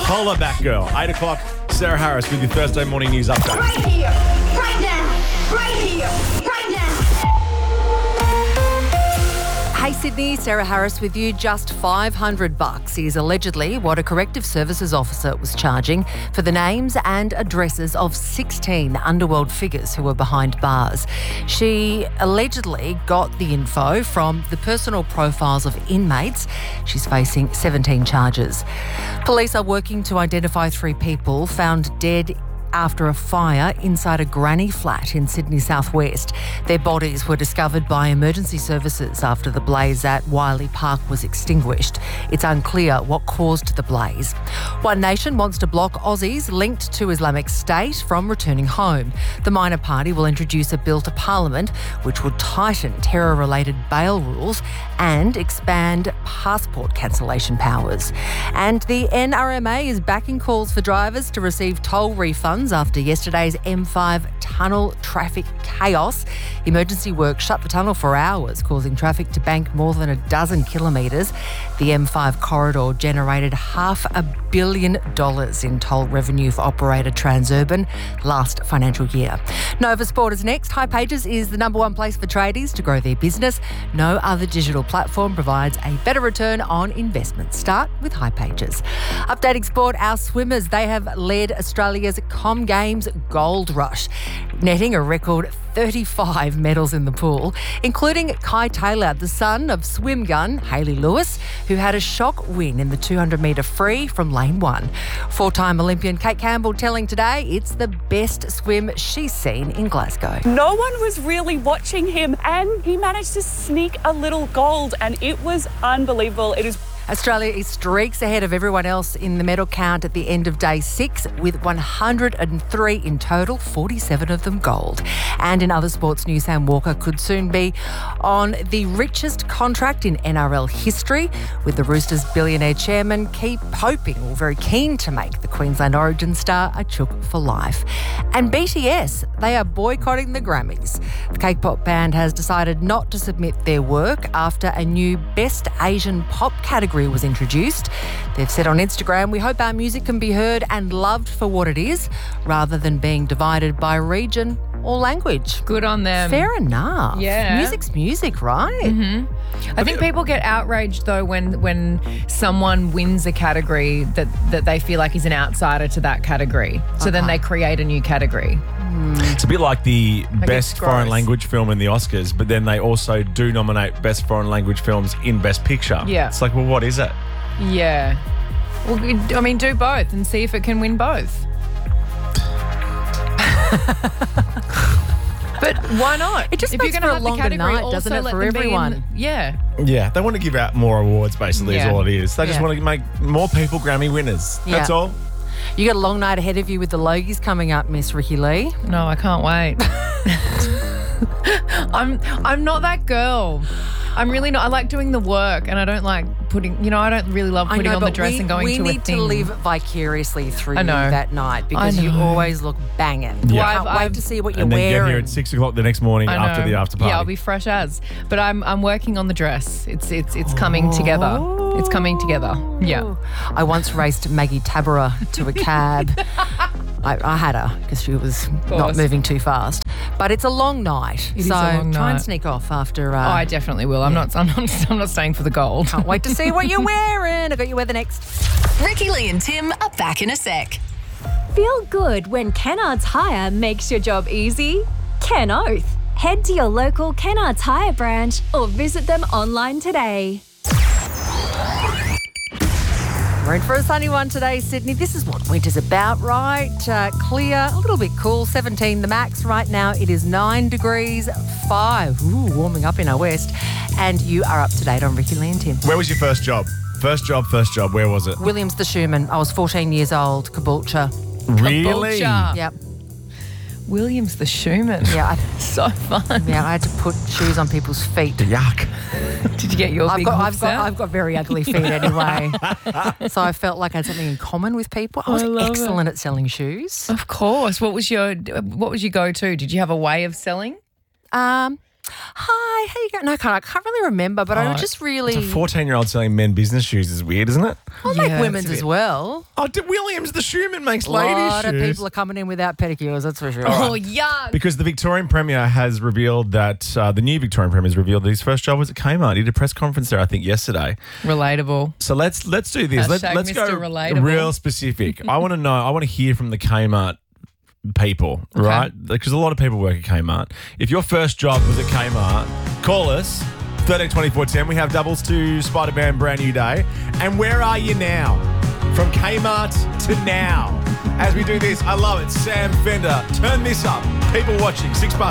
Holla back, girl. 8 o'clock, Sarah Harris with your Thursday morning news update. Right here, right now, right here, right now. Hey Sydney, Sarah Harris with you. Just $500 is allegedly what a corrective services officer was charging for the names and addresses of 16 underworld figures who were behind bars. She allegedly got the info from the personal profiles of inmates. She's facing 17 charges. Police are working to identify 3 people found dead after a fire inside a granny flat in Sydney southwest. Their bodies were discovered by emergency services after the blaze at Wiley Park was extinguished. It's unclear what caused the blaze. One Nation wants to block Aussies linked to Islamic State from returning home. The minor party will introduce a bill to Parliament which would tighten terror-related bail rules and expand passport cancellation powers. And the NRMA is backing calls for drivers to receive toll refunds after yesterday's M5 tunnel traffic chaos. Emergency work shut the tunnel for hours, causing traffic to bank more than a dozen kilometres. The M5 corridor generated $500 million in toll revenue for operator Transurban last financial year. Nova Sport is next. Hipages is the number one place for tradies to grow their business. No other digital platform provides a better return on investment. Start with Hipages. Updating sport, our swimmers, they have led Australia's Com Games Gold Rush, netting a record 35 medals in the pool, including Kai Taylor, the son of swim gun Hayley Lewis, who had a shock win in the 200-metre free from lane 1. 4-time Olympian Kate Campbell telling Today it's the best swim she's seen in Glasgow. No one was really watching him and he managed to sneak a little gold and it was unbelievable. Australia is streaks ahead of everyone else in the medal count at the end of day 6 with 103 in total, 47 of them gold. And in other sports news, Sam Walker could soon be on the richest contract in NRL history, with the Roosters billionaire chairman very keen to make the Queensland Origin star a chook for life. And BTS, they are boycotting the Grammys. The K-pop band has decided not to submit their work after a new Best Asian Pop category was introduced. They've said on Instagram, "We hope our music can be heard and loved for what it is, rather than being divided by region or language." Good on them. Fair enough. Yeah. Music's music, right? Mm-hmm. I think people get outraged though when someone wins a category that they feel like is an outsider to that category. So then they create a new category. It's a bit like the best it's foreign gross. language film in the Oscars, but then they also do nominate best foreign language films in Best Picture. Yeah. It's like, well, what is it? Yeah. Well, I mean, do both and see if it can win both. But why not? It just if makes you're for gonna a have the longer category, night, also doesn't it, let for them be in everyone? Yeah. Yeah, they want to give out more awards, basically, is Yeah. all it is. They just Yeah. want to make more people Grammy winners. That's Yeah. all. You got a long night ahead of you with the Logies coming up, Miss Ricky Lee. No, I can't wait. I'm not that girl. I'm really not. I like doing the work and I don't like I don't really love putting on the dress and going to a thing. We need to live vicariously through I you know. that night because I you know. always look banging. Yeah. I can't wait I've- to see what you're And then get wearing. here at 6 o'clock the next morning I after know. the after party. Yeah, I'll be fresh as. But I'm working on the dress. It's coming together. It's coming together. Yeah. I once raced Maggie Tabara to a cab. I had her because she was not course. moving too fast. But it's a long night. It is so a long try and night. sneak off after. Oh, I definitely will. I'm not staying for the gold. Can't wait to see what you're wearing. I got your weather next. Ricky Lee and Tim are back in a sec. Feel good when Kennards Hire makes your job easy? Ken Oath. Head to your local Kennards Hire branch or visit them online today. We're in for a sunny one today, Sydney. This is what winter's about, right? Clear, a little bit cool, 17 the max. Right now it is 9 degrees, 5. Ooh, warming up in our west. And you are up to date on Ricky Lee and Tim. Where was your first job? First job. Where was it? Williams the Shoeman. I was 14 years old, Caboolture. Really? Caboolture. Yep. Williams the Shoeman. Yeah, So fun. I had to put shoes on people's feet. Yuck. Did you get your big hoofs out? I've got very ugly feet anyway. So I felt like I had something in common with people. I was love excellent at selling shoes. Of course. What was your go-to? Did you have a way of selling? Hi, how you going? No, I can't really remember, but I just really. It's a 14-year-old selling men business shoes is weird, isn't it? I'll make women's as well. Oh, Williams, the shoeman, makes A ladies' lot of shoes. people are coming in without pedicures, that's for sure. Oh, yuck. Because the Victorian Premier has revealed that, the new Victorian Premier has revealed that his first job was at Kmart. He did a press conference there, I think, yesterday. Relatable. So let's do this. Hashtag Let's go Mr. Relatable. real specific. I want to hear from the Kmart people, right? Because a lot of people work at Kmart. If your first job was at Kmart, call us 13 24 10. We have doubles to Spider-Man Brand New Day. And where are you now? From Kmart to now. As we do this, I love it. Sam Fender, turn this up. People watching, $6.